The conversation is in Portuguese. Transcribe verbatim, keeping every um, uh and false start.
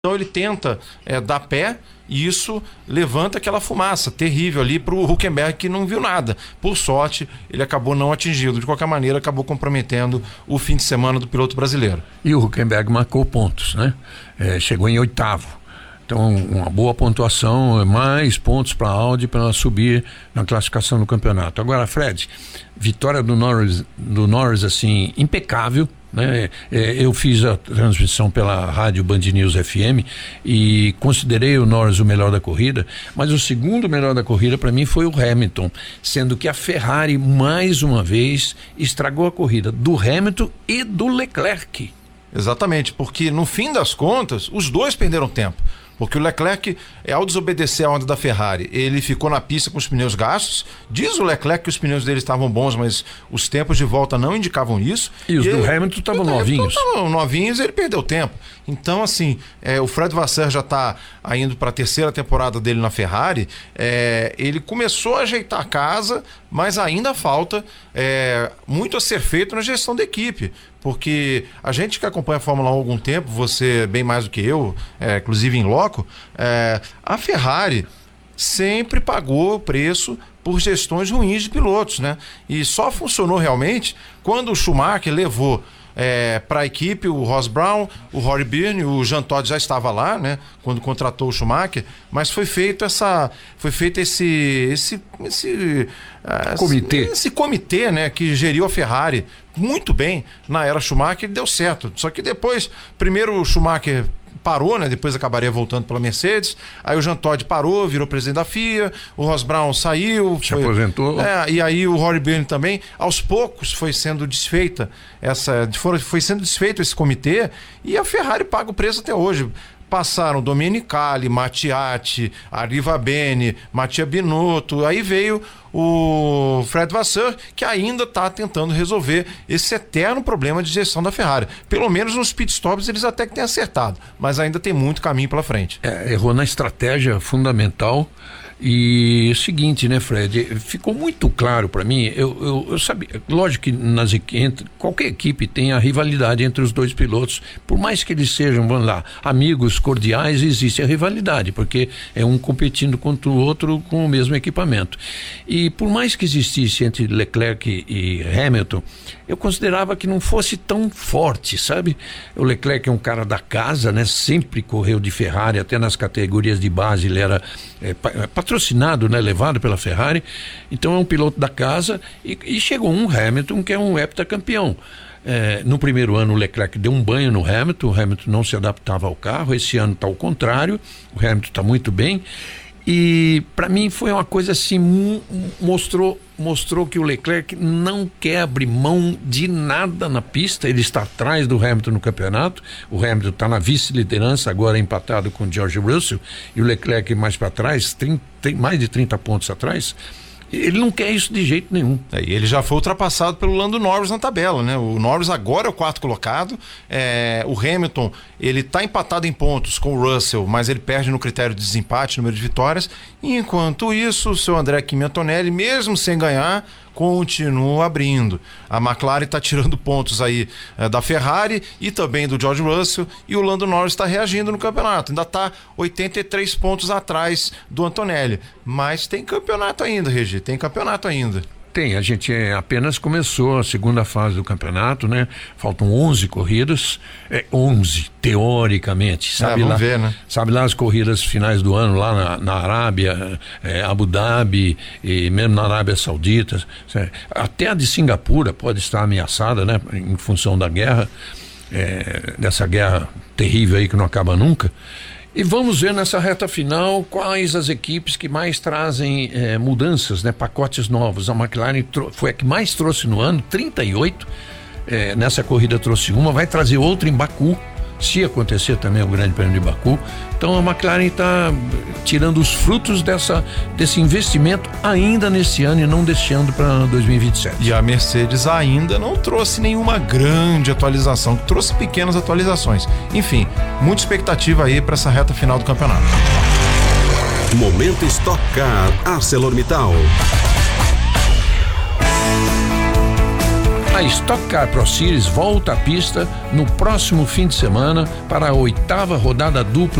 Então ele tenta é, dar pé e isso levanta aquela fumaça terrível ali para o Hülkenberg, que não viu nada. Por sorte, ele acabou não atingido. De qualquer maneira, acabou comprometendo o fim de semana do piloto brasileiro. E o Hülkenberg marcou pontos, né? É, chegou em oitavo. Então, uma boa pontuação, mais pontos para a Audi para ela subir na classificação do campeonato. Agora, Fred, vitória do Norris, do Norris assim, impecável, né? Eu fiz a transmissão pela rádio Band News F M e considerei o Norris o melhor da corrida, mas o segundo melhor da corrida para mim foi o Hamilton, sendo que a Ferrari mais uma vez estragou a corrida do Hamilton e do Leclerc. Exatamente, porque no fim das contas os dois perderam tempo. Porque o Leclerc, ao desobedecer a ordem da Ferrari, ele ficou na pista com os pneus gastos. Diz o Leclerc que os pneus dele estavam bons, mas os tempos de volta não indicavam isso. E os e do ele, Hamilton estavam novinhos. Estavam novinhos e ele perdeu tempo. Então, assim, é, o Fred Vasseur já está indo para a terceira temporada dele na Ferrari. É, ele começou a ajeitar a casa, mas ainda falta é, muito a ser feito na gestão da equipe. Porque a gente que acompanha a Fórmula um há algum tempo, você bem mais do que eu, é, inclusive em loco, é, a Ferrari sempre pagou o preço por gestões ruins de pilotos, né? E só funcionou realmente quando o Schumacher levou É, para a equipe o Ross Brown, o Rory Byrne, o Jean Todt já estava lá, né, quando contratou o Schumacher, mas foi feito essa, foi feito esse, esse, esse comitê, esse, esse comitê, né, que geriu a Ferrari muito bem na era Schumacher e deu certo. Só que depois, primeiro o Schumacher parou, né? Depois acabaria voltando pela Mercedes. Aí o Jean Todt parou, virou presidente da F I A. O Ross Brown saiu, se foi, aposentou. É, e aí o Rory Byrne também. Aos poucos foi sendo desfeita essa, foi, foi sendo desfeito esse comitê e a Ferrari paga o preço até hoje. Passaram Domenicali, Mattiatti, Arriva Bene, Mattia Binotto, aí veio o Fred Vasseur, que ainda está tentando resolver esse eterno problema de gestão da Ferrari. Pelo menos nos pitstops eles até que têm acertado, mas ainda tem muito caminho pela frente. É, errou na estratégia fundamental. E o seguinte, né, Fred, ficou muito claro para mim, eu, eu, eu sabia, lógico que nas, entre, qualquer equipe tem a rivalidade entre os dois pilotos, por mais que eles sejam, vamos lá, amigos cordiais, existe a rivalidade, porque é um competindo contra o outro com o mesmo equipamento. E por mais que existisse entre Leclerc e Hamilton, eu considerava que não fosse tão forte, sabe? O Leclerc é um cara da casa, né, sempre correu de Ferrari, até nas categorias de base ele era é, patrocinado, né, levado pela Ferrari, então é um piloto da casa e, e chegou um Hamilton que é um heptacampeão. É, no primeiro ano o Leclerc deu um banho no Hamilton, o Hamilton não se adaptava ao carro, esse ano está ao contrário, o Hamilton está muito bem e para mim foi uma coisa assim, mostrou, mostrou que o Leclerc não quer abrir mão de nada na pista, ele está atrás do Hamilton no campeonato, o Hamilton está na vice-liderança agora empatado com o George Russell e o Leclerc mais para trás, trinta, mais de trinta pontos atrás. Ele não quer isso de jeito nenhum. É, e ele já foi ultrapassado pelo Lando Norris na tabela, né? O Norris agora é o quarto colocado. É, o Hamilton, ele está empatado em pontos com o Russell, mas ele perde no critério de desempate, número de vitórias. Enquanto isso, o seu André Kimi Antonelli, mesmo sem ganhar, continua abrindo. A McLaren está tirando pontos aí é, da Ferrari e também do George Russell, e o Lando Norris está reagindo no campeonato, ainda está oitenta e três pontos atrás do Antonelli, mas tem campeonato ainda, Regi, tem campeonato ainda. Tem, a gente apenas começou a segunda fase do campeonato, né? Faltam onze corridas, é, onze, teoricamente, sabe, é, vamos lá, ver, né? Sabe lá as corridas finais do ano, lá na, na Arábia, é, Abu Dhabi, e mesmo na Arábia Saudita, até a de Singapura pode estar ameaçada, né? Em função da guerra, é, dessa guerra terrível aí que não acaba nunca. E vamos ver nessa reta final quais as equipes que mais trazem eh, mudanças, né, pacotes novos. A McLaren foi a que mais trouxe no ano, trinta e oito. Eh, nessa corrida trouxe uma, vai trazer outra em Baku, se acontecer também o Grande Prêmio de Baku. Então a McLaren está tirando os frutos dessa, desse investimento ainda nesse ano e não deixando para dois mil e vinte e sete. E a Mercedes ainda não trouxe nenhuma grande atualização, trouxe pequenas atualizações. Enfim, muita expectativa aí para essa reta final do campeonato. Momento Stock Car ArcelorMittal. A A Stock Car Pro Series volta à pista no próximo fim de semana para a oitava rodada dupla